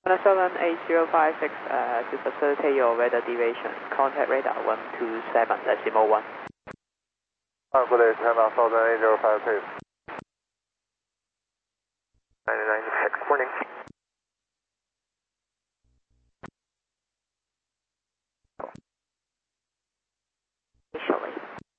78056 to facilitate your weather deviation. Contact radar 127.1. Good day, China Southern 8056. 996, morning. Initially.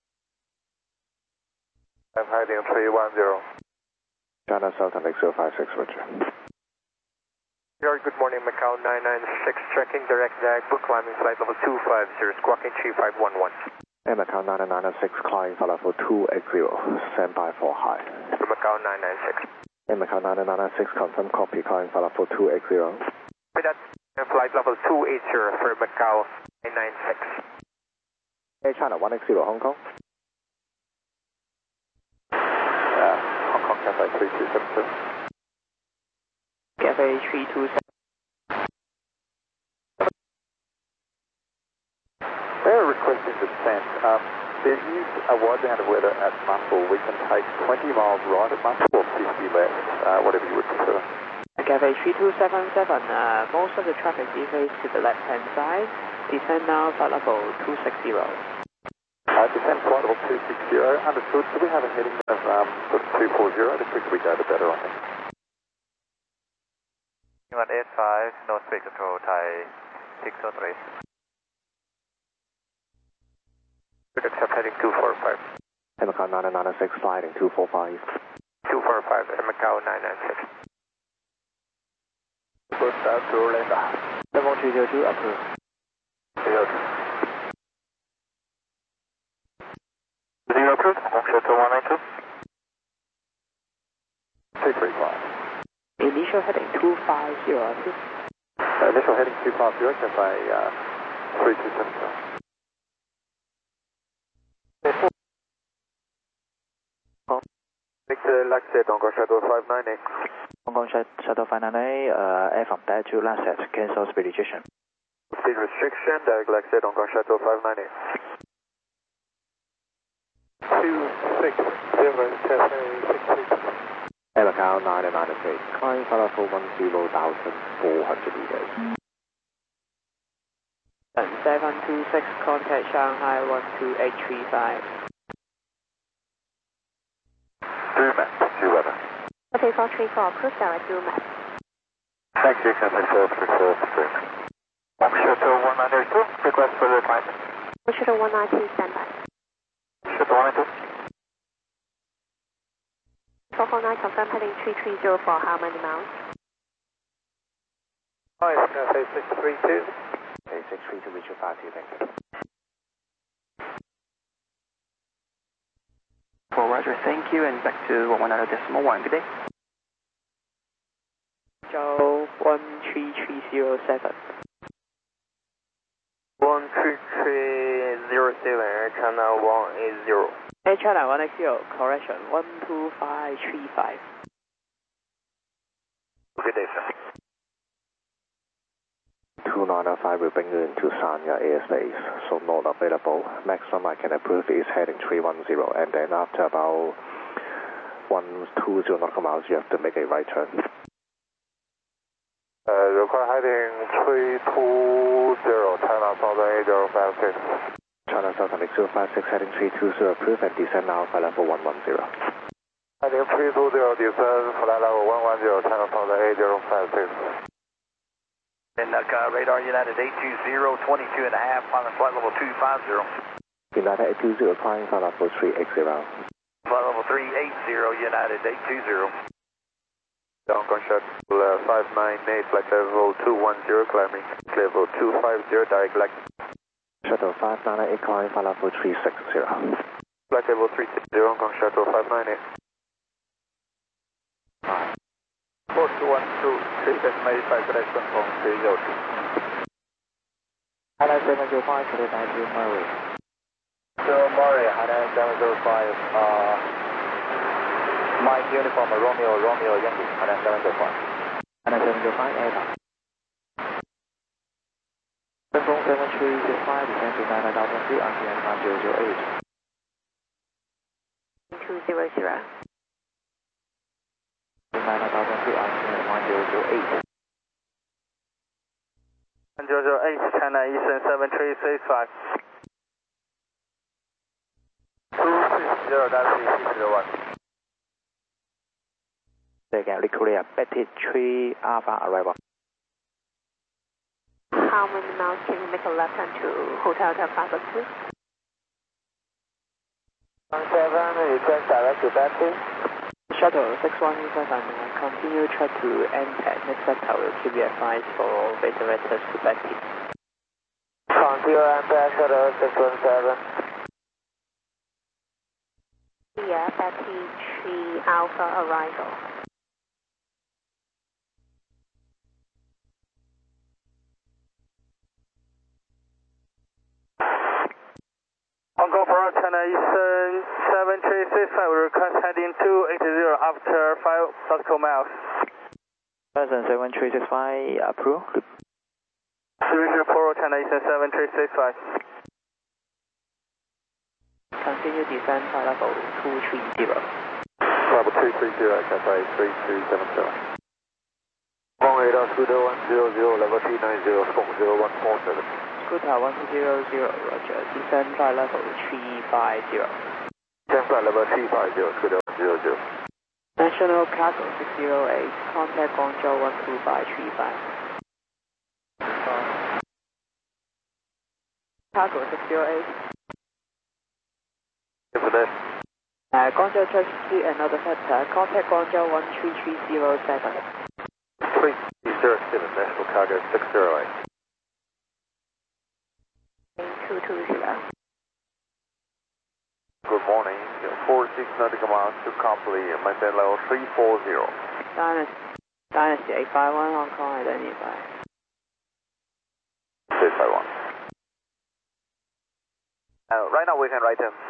I'm heading 310. China Southern 8056, Roger. Good morning, Macau 996, tracking direct book climbing flight level 250, squawking 3511. Macau 996, climbing flight level 280, stand by for high. Macau 996. Macau 996, confirm copy, climbing flight level 280. With that, flight level 280 for Macau 996. Hey China 180, Hong Kong. Hong Kong Cafe 3277. Cafe 327. They're requesting descent. There is a wideband of weather at Muscle. We can take 20 miles right at Muscle or 50 left, whatever you would prefer. Cafe 3277, most of the traffic deviates to the left-hand side. Descend now flight level 260. Descend flight level 260, understood. So we have a heading of sort of 240. The quicker we go, the better, I think. 185, no speed control, Thai 603. Good, accept heading 245. Macau 996, flying 245. 245, Macau 996. First out to Orlando. 7302, approved. 0 approved, Shuttle 192. 335. Initial heading 250, approved. Initial heading 250, Cafe 3277. Laxet, Hong Kong Shuttle 598. Hong Kong Shuttle 598, air from there to Laxet, cancel speed restriction. Speed restriction, direct Laxet, Hong Kong Shuttle 598. 260, Cafe 632. Macau 996, climbing flight level 10,400 meters. 726, contact Shanghai 12835. Through map, due weather. Okay, 434, approved, direct through map. Thank you, Cafe 434, approved. Shuttle 192, request for the climb. Shuttle 192, standby. Shuttle 192. 449, confirm heading 3304, how many miles? Hi, Cafe 632. Okay, 632, reach your 52, thank you. Roger, thank you, and back to 119.1, good day. Joe 13307. 13307, China 180. Hey China 180, correction, 12535. Good day, sir. 2905 will bring you into Sanya airspace, so not available. Maximum I can approve is heading 310, and then after about 120 nautical miles, you have to make a right turn. Require heading 320, China Southern 8056. China Southern 8056, heading 320, approved, and descend now flight level 110. Heading 320, descend flight level 110, China Southern 8056. And radar United 820, 22 and a half, on the flight level 250. United 820, climbing flight level 380. Flight level 380, United 820. Hong Kong Shuttle 598, flight level 210, climbing level 250, direct leg. Shuttle 598, climbing flight level 360. Flight level 360, Hong Kong Shuttle 598. 4212, 385, correction from 302. Highline 705, credit 92 Murray. So Murray, Highline 705, Mike Uniform, Romeo Yankee, Highline 705. Highline 705, air down. Confirm 7365, descend to 9,003, RTM 1008. 200. 9,003, RTM 1008. China Eastern 7365. 260.601. Again, clear, Betty 3 Alpha arrival. How many miles can you make a left turn to Hotel Del Plaza 2? 17, you turn direct to Betty. Shuttle 617, continue track to NTEC. Next step will keep you advised for beta retest to Betty. Continue NTEC, Shuttle 617. Yeah, Betty 3 Alpha arrival. Hong Kong for China Eastern 7365, we request heading 280 after 5 nautical miles. Person 7365, approved. Division 4 China Eastern 7365. Continue descend flight level 230. Level 230, Cafe 3277. Long radar Scooter 100, level 390, Scope 0147. Scooter 100, roger. Descend flight level 350. Descend flight level 350, Scooter 100. National Cargo 608, contact Guangzhou 12535. Cargo 608. For this. Guangzhou Taxi, another factor, contact Guangzhou 13307. 307, National Cargo 608. 220. Good morning, 46 nautical miles to complete, maintain level 340. Dynasty 851, Hong Kong, identify. 851. Right now we can write him.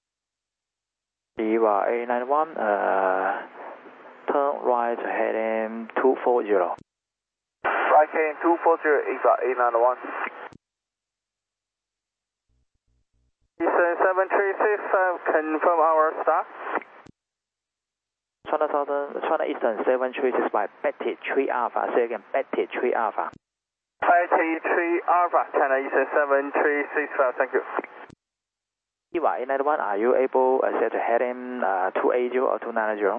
Eva A91, turn right heading 240. Right heading 240, Eva A91. Eastern 7365, confirm our start. China Eastern 7365, Betty 3 Alpha. Say again, Betty 3 Alpha. Betty 3 Alpha, China Eastern 7365, thank you. Eva A91, are you able to set heading 280 or 290?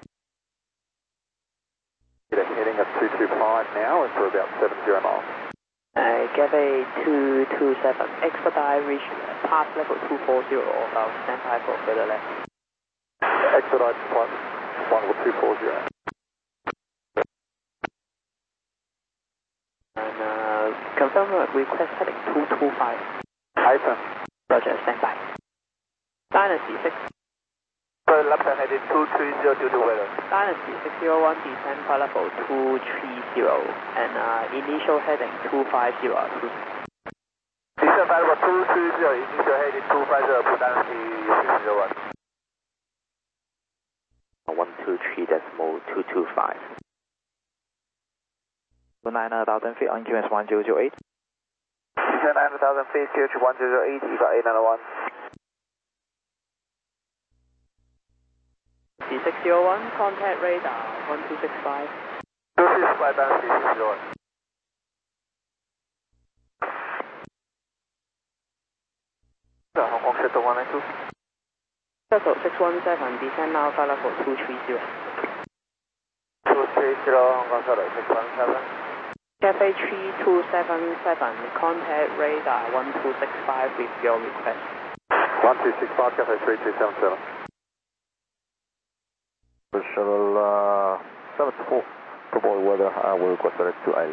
Heading at 225 now and for about 70 miles. Cathay 227, expedite reach pass level 240 or about standby for further left. Expedite flight level 240. And confirm request heading 225. Hyphen. Roger, standby. Dynasty 6. Left hand heading 230 due to weather. Dynasty 601, descend flight level 230 and initial heading 250. Descend flight level 230, initial heading 250 to Dynasty 601. 123.225. 9,000 feet on QS 1008. Descend 9,000 feet, QH 1008, Eva A91. C601, contact radar 1265. 265, Dynasty 601. Hong Kong Shuttle 192. Shuttle 617, descend now flight level 230. 230, Hong Kong Shuttle 617. Cathay 3277, contact radar 1265 with your request. 1265, Cathay 3277. Shuttle 74, purple weather, I will request it to Ailey.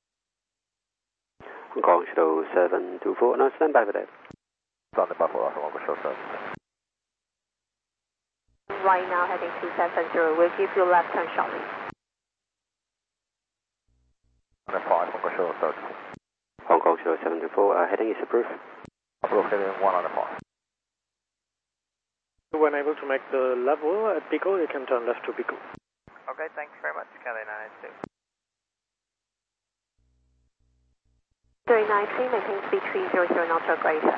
Hong Kong Shuttle 724, now stand by for that. Standing by for us, Hong Kong Shuttle 7. Right now heading 270, we'll give you left turn shortly. 5, Hong Kong Shuttle 30. Hong Kong Shuttle 724, heading is approved. Approved heading 105. When able to make the level at Pico, you can turn left to Pico. Okay, thanks very much, Cathay 992. 393, maintain speed 300 knots or greater.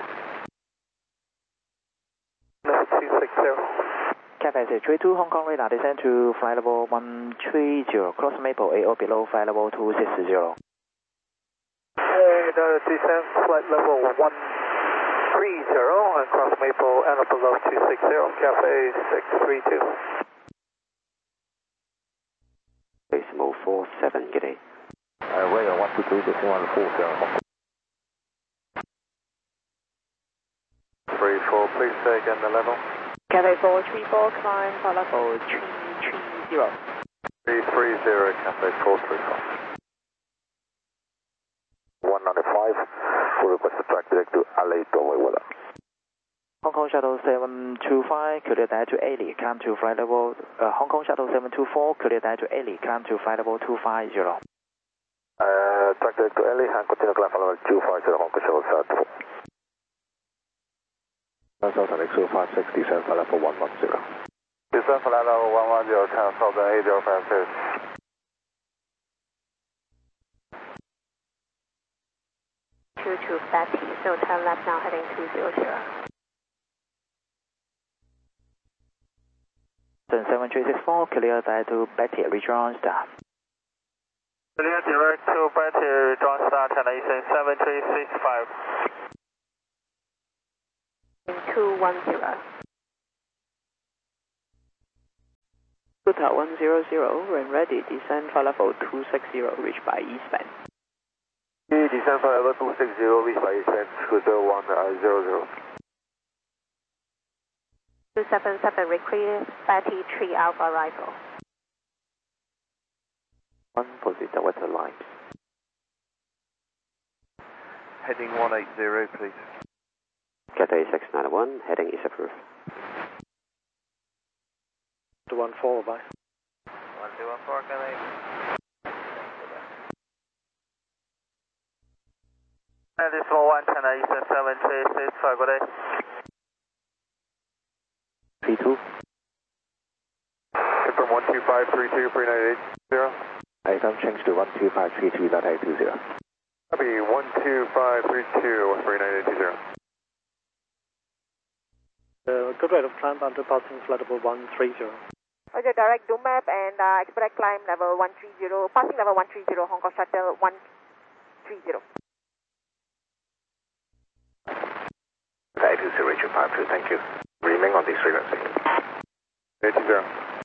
260. Cathay 32, Hong Kong radar descend to flight level 130, cross Maple 8 or below flight level 260. Descent flight level 130 and cross Maple and up below 260, Cafe 632. Decimal 47, good day. Rail 123, decimal 40. 34, please say again the level. Cathay 434, climb flight level 330. 330, Cafe 434. 195, we request the track direct to LA doorway weather. Hong Kong Shuttle 725, clear direct to Ailey, climb to flight level, Hong Kong Shuttle 724, clear direct to Ailey, climb to flight level 250. Track direct to LA and continue climb flight level 250, Hong Kong Shuttle 724. Southern X056, descend flight level 110. Descend flight level 110, Southern 8056. 22 Betty, so turn left now heading 200. 7364, clear direct to Betty, rejoin start. Clear direct to Betty, rejoin start and Eastern 7365. 210. Hotel 100, when ready, descend flight level 260, reach by eastbound. Descend flight level 260, reach by eastbound, Scooter 100. 277, request Betty 3 Alpha arrival. 1 proceed the weather lines. Heading 180, please. Cathay 691, heading is approved. To 14, bye. 1214, Cathay. And this 110, Eastern 7365, good day. 32. From 12532, 3980. Item change to 12532.820. Copy 12532, 3980. Good rate of climb until passing flight level 130. Roger, direct do map and expedite climb level 130, passing level 130, Hong Kong Shuttle 130. 820, Richard 52, thank you. Remain on this frequency. 80.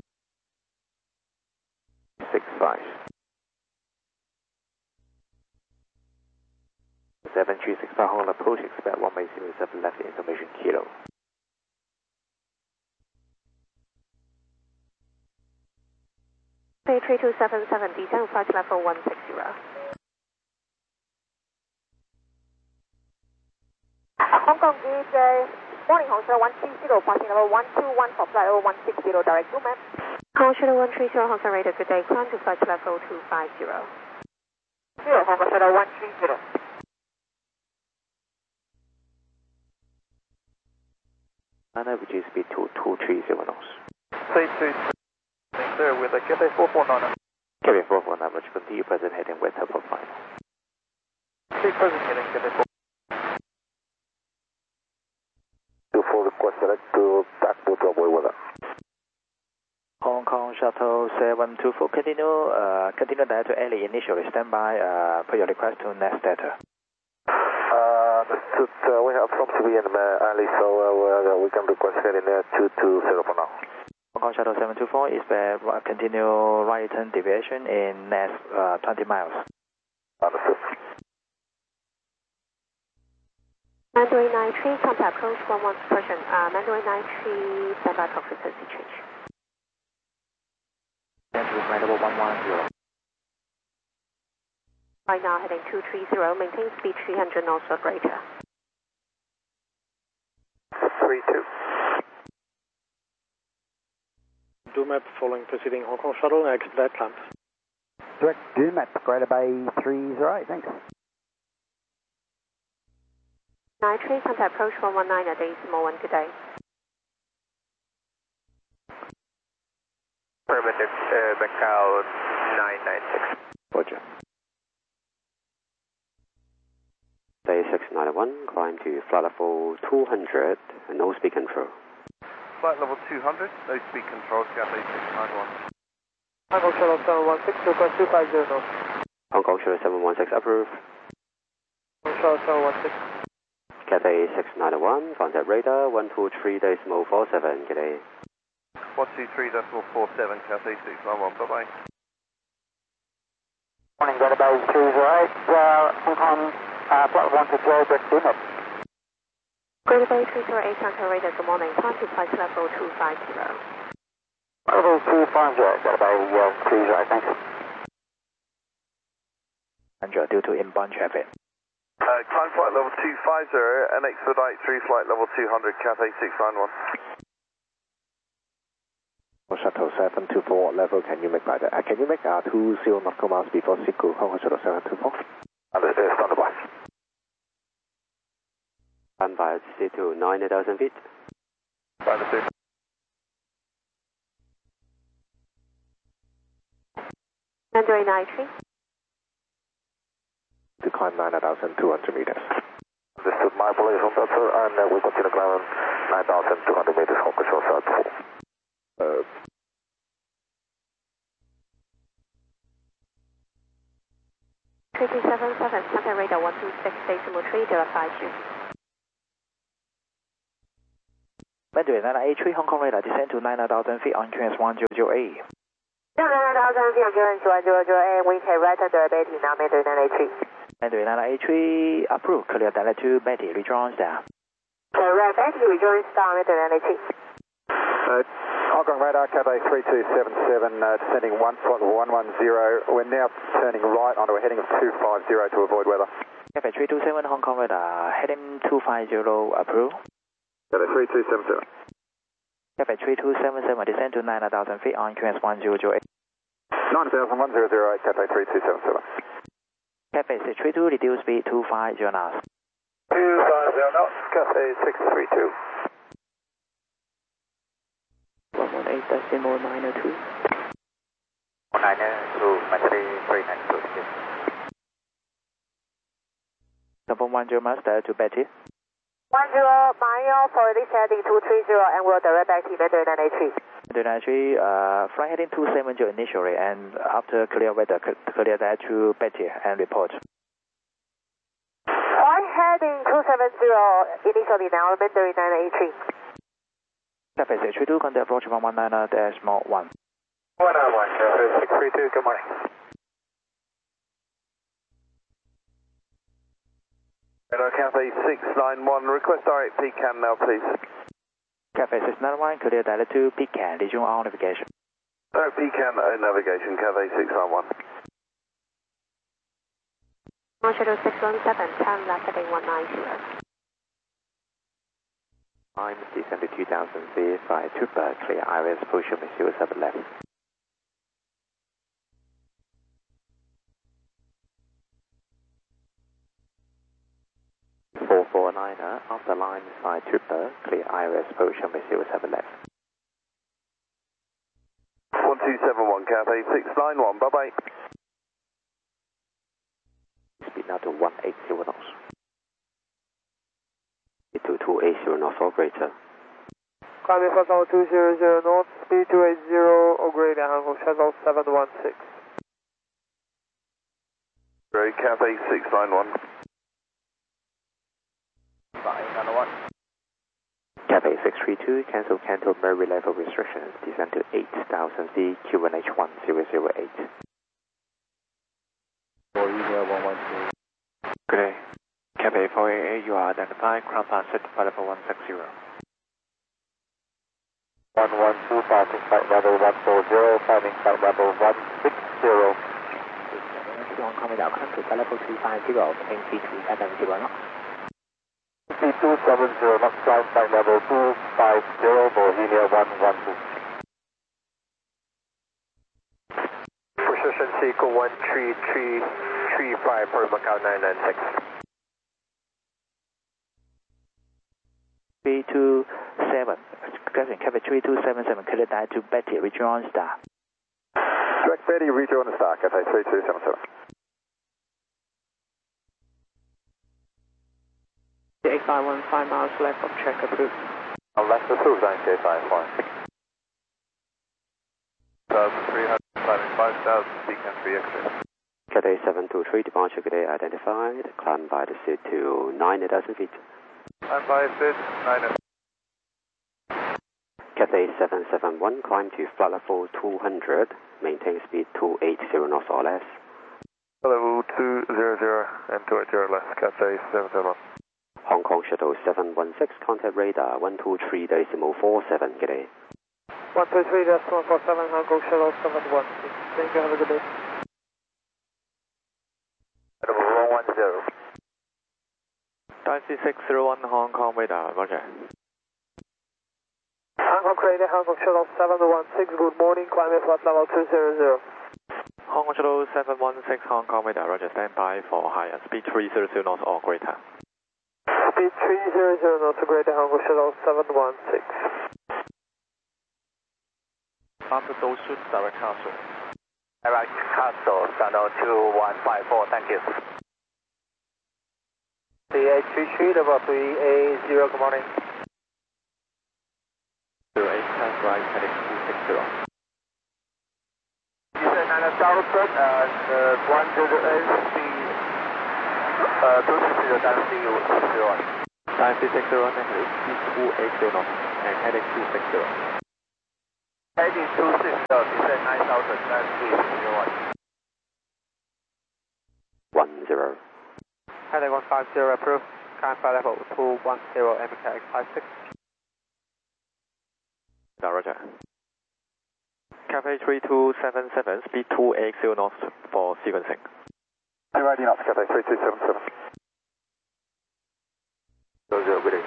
65. 7365 Hong Kong approach, expect 107 left information kilo. Pay 3277, descend flight level 160. Hong Kong is morning Hong Kong 130, passing level 121 for flight level 160, direct to map. Hong Kong 130, Hong Kong radar, good day, climb to flight level 250. 0, Hong Kong Shuttle 130. And average speed to 230 knots. Please there with a Cathay 449. Cathay 449, which continue present heading west up of final. Keep present heading Cathay 4. 24 request select to back to doorway weather. Hong Kong Shuttle 724, continue direct to Ailey initially, stand by, put your request to next data. We have from CB in alley, so we can request heading 220 for now. Hong Kong Shuttle 724 is continue right turn deviation in next 20 miles. Understood. Mandarin 93, contact approach 11 person. Mandarin 93, standby for frequency change. Enter flight level 110. Right now heading 230, maintain speed 300 knots or greater. 32. Do map following preceding Hong Kong Shuttle, expedite climb. Direct do map, Greater Bay 308, thanks. 93, contact approach 119 at decimal 1, good day. Permitted, Macau 996. Roger. Day 691, climb to flight level 200, no speed control. Flight level 200, no speed control, Cathay 691. Hong Kong Shuttle 716, request 250. Hong Kong Shuttle 716 approved. Control 716. Cathay 691, contact radar 123.47, good day. 123.47, Cathay 691, bye-bye. Morning, got about 308, Hong Kong, flight 160, direct limit. Greater Bay 308, contact radar, good morning. Time to flight level 250. Level 250, got about 308, thanks. Andrew, due to inbound traffic. Climb flight level 250 and expedite through flight level 200, Cathay 691. Shuttle 724 level, can you make by the, can you make 20 nautical miles before Siku, Hong Kong Shuttle 724? Standard by. Stand by C2, 90,000 feet. Understood. Mandarin 93. To climb 9,200 meters. Understood, my apologies on that, sir, and we continue climb 9,200 meters, Hong Kong Shuttle 724. 3277, contact radar 126.3, direct 50. Mandarin 983, Hong Kong radar, descend to 9,000 feet on QS 1008. 9,000 feet on QS 1008, we can right under Betty, now Mandarin 983. Mandarin 983, approved, clear direct to Betty, rejoin star. Correct, Betty, rejoin star, Mandarin 983. Hong Kong radar, Cathay 3277, descending 1.110. We're now turning right onto a heading of 250 to avoid weather. Cathay 327, Hong Kong radar, heading 250, approved. Cathay 3277. Cathay 3277, descend to 9,000 feet on QS 1008. 9,1008, Cathay 3277. Cathay 632, reduce speed 250 knots. 250 knots, Cathay 632. 118.902. 902, Materi 392. Confirm 10 master to Betty. 10 mile for this heading 230 and we'll direct back to Mandarin 983. Mandarin 983, flight heading 270 initially and after clear weather, clear that to Betty and report. Flight heading 270 initially now, Mandarin 983. Cathay 632, contact approach 119.1. 191, Cathay 632, good morning. Radar Cathay 691, request direct PCAN now please. Cathay 691, clear direct to Pecan, resume our navigation. Direct PCAN navigation, Cathay 691. Marshall 617, time last heading 190. I'm descend to 2,000 feet by Trooper, clear IRS, push your missile 7 left. Off the line, side Trooper, clear IRS, push your missile 7 left. 1271, Cathay 691, bye-bye. Speed now to 180 knots. To 280 knots or greater. Climbing flight level 200 knots, speed 280 or greater, Hong Kong Shuttle 716. Great, Cathay 691. Cathay 632, cancel Murray level restrictions, descend to 8,000 feet, QNH 1008. 41012. Good day. Cathay 488, you are identified, ground pass set flight level 160. 112, passing flight level 140, climbing flight level 160. Hong Kong radar, climb to flight level 250, maintain speed 270 knots. Speed 270 knots, climb flight level 250, Bohemia 112. Precision Sequel 13335 for Macau 996. 327, Cathay 3277, clear that to Betty, rejoin star. Direct Betty, rejoin the star, Cathay 3277. 8515 miles left of check approved. Left approved, 9855. 1,300, climbing 5,000, Beacon 3 exit. Cathay 723, departure Cathay identified, climb by the seat to 9,000 feet. Climb by seat 9,000. Cathay 771, climb to flight level 200, maintain speed 280 knots or less. Level 200 and 280 less, Cathay 771. Hong Kong Shuttle 716, contact radar 123.47, Cathay. 123.147, Hong Kong Shuttle 716. Thank you, have a good day. Level 110. Taxi 601 Hong Kong radar, roger. Hong Kong Crater, Hong Kong Shuttle 716, good morning, climb at flight level 200. Hong Kong Shuttle 716 Hong Kong radar, roger, stand by for higher speed 300 knots or greater. Speed 300 knots or greater, Hong Kong Shuttle 716. After Doshun, direct Castle. Direct Castle, channel 2154, thank you. CH33, level 380, good morning. 08, turn right, heading 260. Descend 9,000 and 108 speed 260 down C01. Taxi 601 and speed 280 knots and heading 260. Heading 260, descend 9,000 down C01. 10. Heading 150, approved. Climb flight level 210, MKX 56. Roger. Cathay 3277, speed 280 knots for sequencing. 280 knots, Cathay 3277. 00, good day.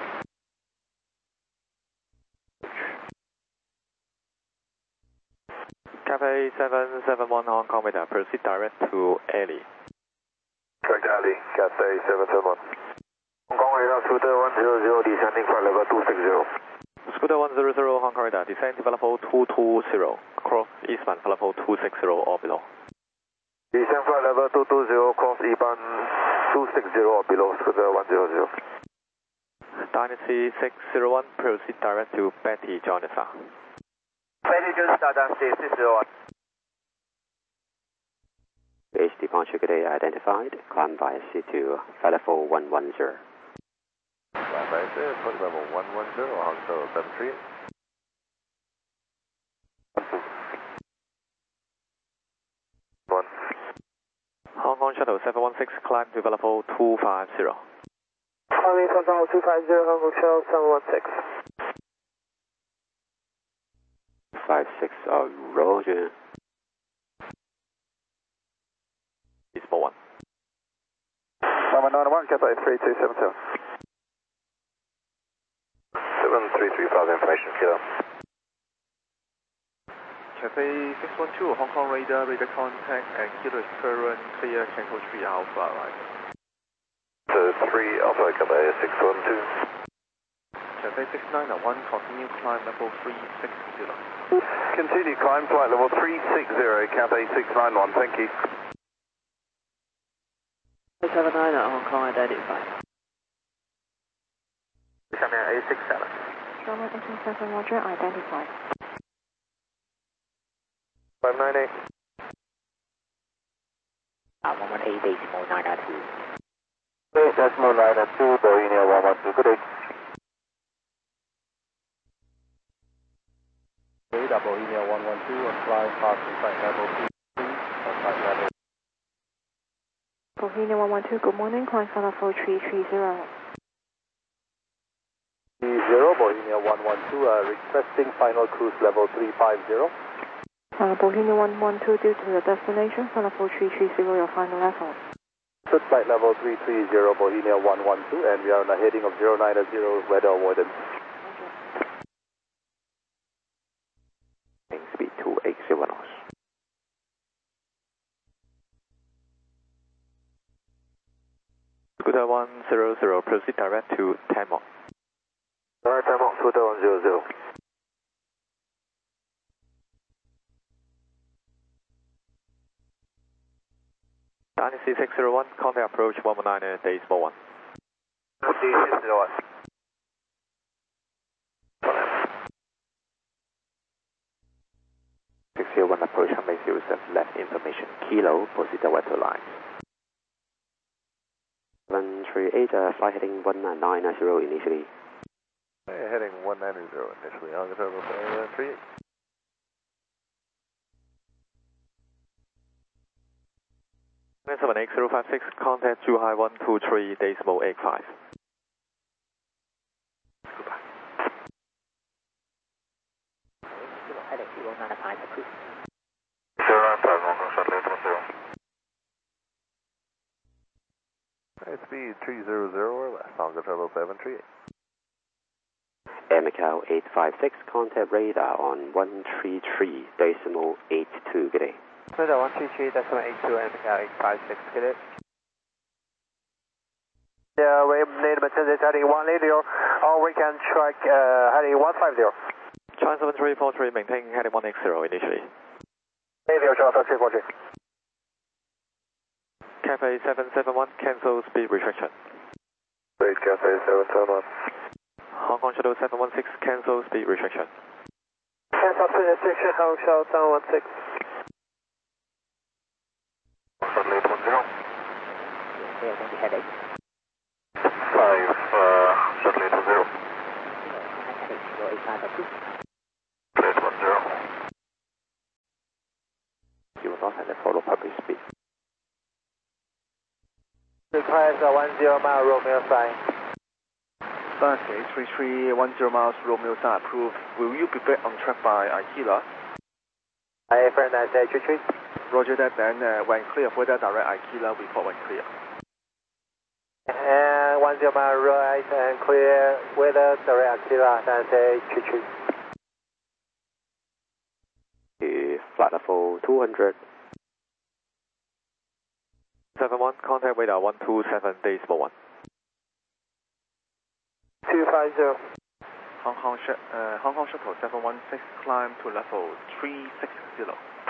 Cathay 771 Hong Kong radar, proceed direct to Ali. Direct Ali, Cathay 771. Hong Kong radar, Scooter 100, descending flight level 260. Scooter 100 Hong Kong radar, descend to level 220, cross Eastman level 260 or below. Descend flight level 220, cross Eastman 260 or below, Scooter 100. Dynasty 601, proceed direct to Betty Jonathan. Betty Jonathan, Dynasty 601. Base departure Cathay identified, climb by seat to flight level 110. Climb by seat, flight level 110, Hong Kong 73. Hong Kong Shuttle 716, climb to level 250. Climbing from level 250, Hong Kong Shuttle 716. 56, roger. Eastbourne 1. Number 91, Cathay 3277. 7335 information, kilo. Cathay 612 Hong Kong radar contact and kilo is current clear Tango 3 Alpha right. 3 Alpha, Cathay 612. Cathay 691 continue climb level 360. Continue climb flight level 360, Cathay 691, thank you. 79 at Hong Kong identified. Coming at A67. Drama 7 Roger, identified. 598. 118 decimal 992. 8 decimal 992, Bohemia 112, good day. Radar Bohemia 112 and fly past flight level 3 on flight level. Bohemia 112, good morning, climb flight level 330. 0, Bohemia 112, requesting final cruise level 350. Bohemia 112 due to the destination, flight level 330, your final level. Good flight level 330, Bohemia 112, and we are on a heading of 090, weather avoidance. Speed 280 knots. Scooter 100, proceed direct to Tamok. Direct Tamok, Scooter 100. Dynasty 601, contact approach 119 decimal 1. Dynasty 601. Tier 1 approach, make use of left information. Kilo, proceed to weather line. 738, flight heading 190 initially. Heading 190 initially, on control 738. Nine 78056, contact Zhuhai 123.85. Goodbye. Heading 195 approved. 095, Hong Kong shuttle 810. Speed 300 or less, on control 738. Air Macau 856, contact radar on 133.82, good day. Radar 133.82, Air Macau 856, good day. Yeah, we need maintenance heading 180, or we can track heading 150. China 7343, maintaining heading 180 initially. 80, China 7343. Cafe 771, cancel speed restriction. Wait, Cafe 771. Hong Kong Shuttle 716, cancel speed restriction. Cancel speed restriction, Hong Kong Shuttle 716. Shuttle 810. They are going to heading. 5, Shuttle 810. Heading 085 approved. 810. You will not have to follow public speed. Request 10 mile Romeo sign. Thursday, 3310 miles Romeo sign approved. Will you be back on track by Aquila? Air friend, I say 33. Roger that, then when clear for that direct Aquila, report when clear. And 10 mile right and clear with the direct Aquila, and say 33. To flight level 200. 71, contact radar 127.1. 250. Hong Kong Shuttle 716, climb to level 360.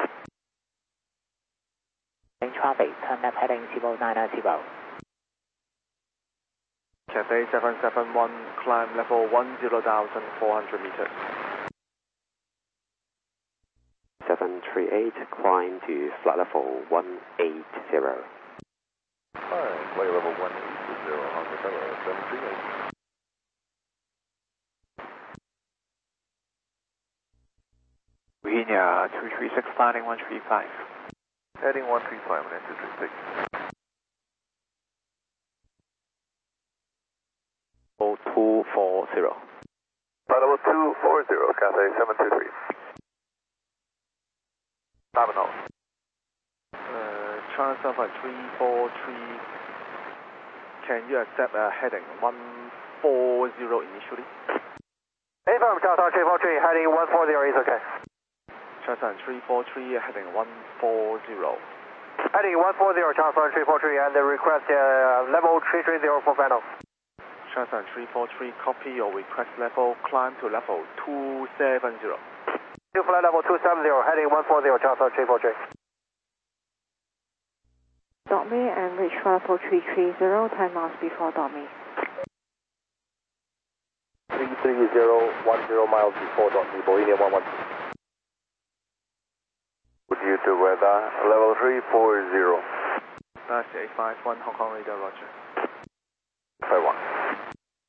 In traffic, turn left heading 090. Cafe 771, climb level 10,400 meters. 738, climb to flight level 180. Alright, flight level 180, Hong Kong Shuttle 738. Virginia 236, landing 135. Heading 135, and 236. 240. Flight level 240, Cathay 723. 5 and China 343, can you accept heading 140 initially? Affirm, China 343, heading 140 is okay. China 343, heading 140. Heading 140, China 343, and request level 330 for final. China 343, copy your request level, climb to level 270. To flight level 270, heading 140, China 343. Dot me and reach flight level 330, 10 miles before dot me. 330, 10 miles before dot me, Bohemian 112. Would you to weather, level 340. That's 851, Hong Kong radar, roger. 51.